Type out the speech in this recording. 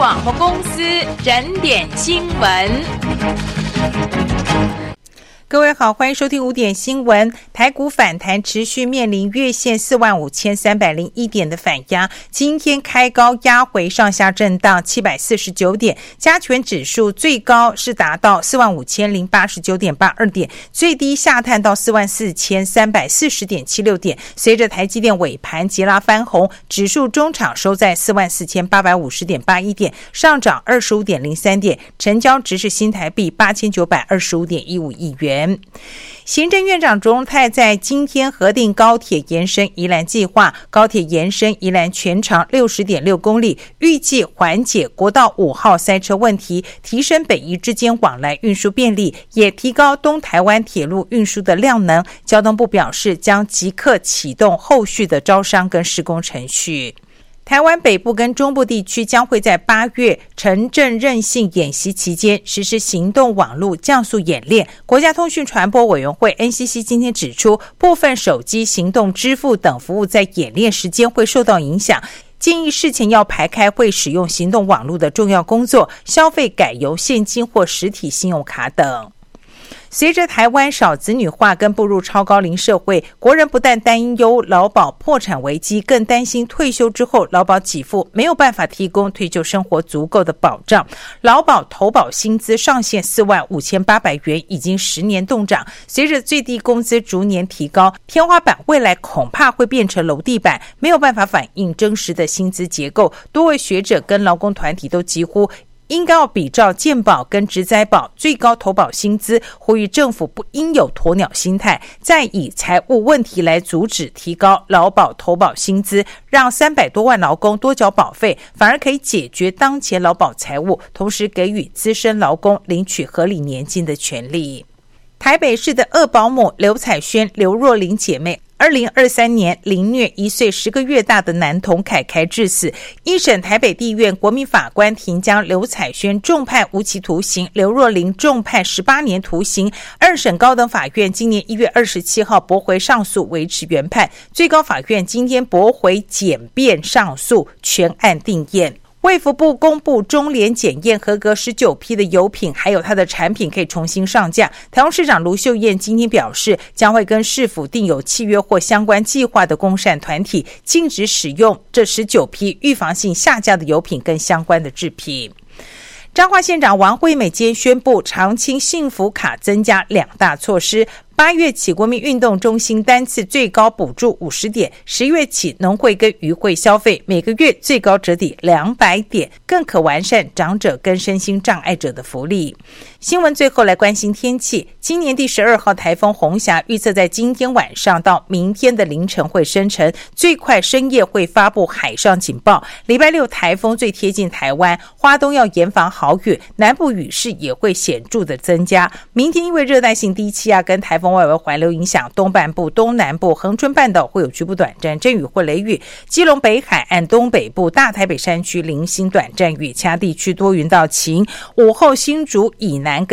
广播公司整点新闻。 各位好，欢迎收听5点新闻。台股反弹持续面临月线45301点的反压，今天开高压回上下震荡749点，加权指数最高是达到45089.82点，最低下探到44340.76点。随着台积电尾盘急拉翻红，指数中场收在44850.81点，上涨25.03点，成交值是新台币8925.15亿元。行政院长卓荣泰在今天核定高铁延伸宜兰计划，高铁延伸宜兰全长60.6公里，预计缓解国道5号塞车问题，提升北宜之间往来运输便利，也提高东台湾铁路运输的量能。交通部表示将即刻启动后续的招商跟施工程序。台湾北部跟中部地区将会在8月城镇韧性演习期间实施行动网络降速演练。国家通讯传播委员会 NCC 今天指出，部分手机行动支付等服务在演练时间会受到影响，建议事前要排开会使用行动网络的重要工作，消费改由现金或实体信用卡等。随着台湾少子女化跟步入超高龄社会，国人不但担忧劳保破产危机，更担心退休之后劳保给付没有办法提供退休生活足够的保障。劳保投保薪资上限45800元已经10年冻涨，随着最低工资逐年提高，天花板未来恐怕会变成楼地板，没有办法反映真实的薪资结构。多位学者跟劳工团体都几乎应该要比照健保跟职灾保最高投保薪资，呼吁政府不应有鸵鸟心态，再以财务问题来阻止提高劳保投保薪资，让300多万劳工多缴保费，反而可以解决当前劳保财务，同时给予资深劳工领取合理年金的权利。台北市的二保姆刘彩萱、刘若琳姐妹2023年凌虐1岁10个月大的男童凯凯致死，一审台北地院国民法官庭将刘彩萱重判无期徒刑，刘若琳重判18年徒刑。二审高等法院今年1月27号驳回上诉，维持原判。最高法院今天驳回简便上诉，全案定验。卫福部公布中联检验合格19批的油品还有它的产品可以重新上架。台中市长卢秀燕今天表示，将会跟市府订有契约或相关计划的公善团体，禁止使用这19批预防性下架的油品跟相关的制品。彰化县长王惠美今天宣布，长青幸福卡增加2大措施。8月起，国民运动中心单次最高补助50点；10月起，农会跟渔会消费每个月最高折抵200点，更可完善长者跟身心障碍者的福利。新闻最后来关心天气，今年第12号台风红霞预测在今天晚上到明天的凌晨会生成，最快深夜会发布海上警报。礼拜六台风最贴近台湾，花东要严防豪雨，南部雨势也会显著的增加。明天因为热带性低气压跟台风外围环流影响，东半部、东南部、恒春半岛会有局部短暂阵雨或雷雨，基隆北海岸东北部、大台北山区零星短暂雨，其他地区多云到晴。午后新竹以南